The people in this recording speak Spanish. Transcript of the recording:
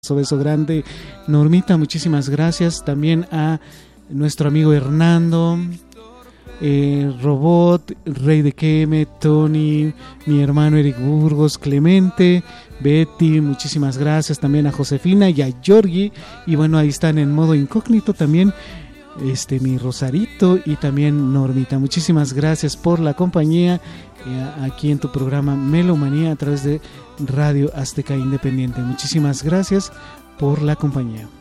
beso grande. Normita, muchísimas gracias. También a nuestro amigo Hernando, Robot, Rey de Queme, Tony, mi hermano Eric Burgos, Clemente, Betty, muchísimas gracias. También a Josefina y a Georgie. Y bueno, ahí están en modo incógnito también mi Rosarito y también Normita. Muchísimas gracias por la compañía aquí en tu programa Melomanía a través de Radio Azteca Independiente. Muchísimas gracias por la compañía.